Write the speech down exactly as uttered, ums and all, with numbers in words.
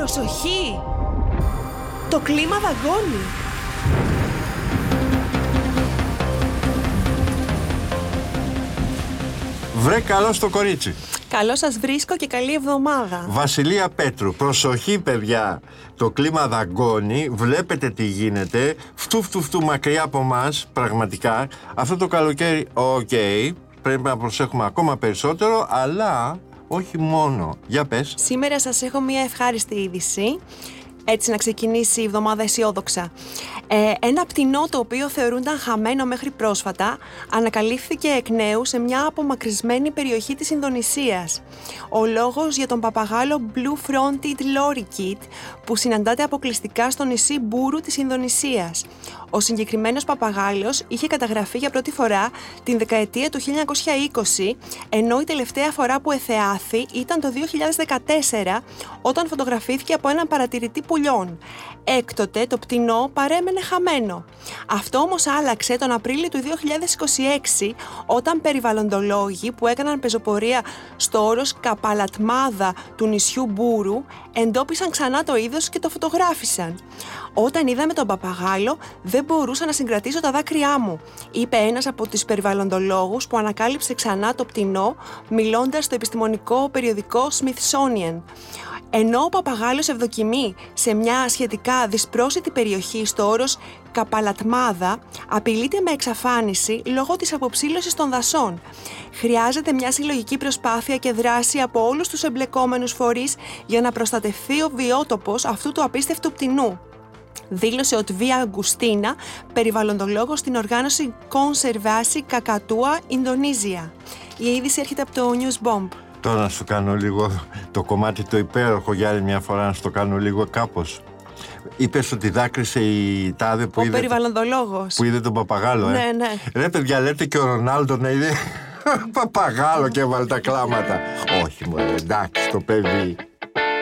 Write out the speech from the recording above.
Προσοχή! Το κλίμα δαγκώνει. Βρε καλό στο κορίτσι. Καλώς σας βρίσκω και καλή εβδομάδα. Βασιλεία Πέτρου, προσοχή παιδιά. Το κλίμα δαγκώνει, βλέπετε τι γίνεται. Φτου φτου φτου μακριά από μας, πραγματικά. Αυτό το καλοκαίρι, οκ, okay, πρέπει να προσέχουμε ακόμα περισσότερο, αλλά όχι μόνο. Για πες. Σήμερα σας έχω μια ευχάριστη είδηση. Έτσι να ξεκινήσει η εβδομάδα αισιόδοξα. Ε, ένα πτηνό το οποίο θεωρούνταν χαμένο μέχρι πρόσφατα ανακαλύφθηκε εκ νέου σε μια απομακρυσμένη περιοχή της Ινδονησίας. Ο λόγος για τον παπαγάλο Blue Fronted Lorikeet που συναντάται αποκλειστικά στο νησί Μπούρου της Ινδονησίας. Ο συγκεκριμένος παπαγάλος είχε καταγραφεί για πρώτη φορά την δεκαετία του χίλια εννιακόσια είκοσι, ενώ η τελευταία φορά που εθεάθη ήταν το δύο χιλιάδες δεκατέσσερα, όταν φωτογραφήθηκε από έναν παρατηρητή πουλιών. Έκτοτε το πτηνό παρέμενε χαμένο. Αυτό όμως άλλαξε τον Απρίλιο του δύο χιλιάδες είκοσι έξι, όταν περιβαλλοντολόγοι που έκαναν πεζοπορία στο όρος Καπαλατμάδα του νησιού Μπούρου εντόπισαν ξανά το είδος και το φωτογράφησαν. «Όταν είδαμε τον παπαγάλο, δεν μπορούσα να συγκρατήσω τα δάκρυά μου», είπε ένας από τους περιβαλλοντολόγους που ανακάλυψε ξανά το πτηνό, μιλώντας στο επιστημονικό περιοδικό Smithsonian. Ενώ ο παπαγάλος ευδοκιμεί σε μια σχετικά δυσπρόσιτη περιοχή στο όρος Καπαλατμάδα, απειλείται με εξαφάνιση λόγω της αποψήλωσης των δασών. Χρειάζεται μια συλλογική προσπάθεια και δράση από όλους τους εμπλεκόμενους φορείς για να προστατευθεί ο βιότοπος αυτού του απίστευτου πτηνού, δήλωσε ο Τβία Αγκουστίνα, περιβαλλοντολόγος στην οργάνωση Conservasi Kakatua Indonesia. Η είδηση έρχεται από το News Bomb. Τώρα να σου κάνω λίγο το κομμάτι το υπέροχο για άλλη μια φορά, να σου το κάνω λίγο κάπως. Είπες ότι δάκρυσε η τάδε που ο είδε, περιβαλλοντολόγος που είδε τον παπαγάλο, ε. Ναι, ναι. Ρε παιδιά, λέτε και ο Ρονάλντο να είδε παπαγάλο και έβαλε τα κλάματα. Όχι μωρέ, εντάξει το παιδί.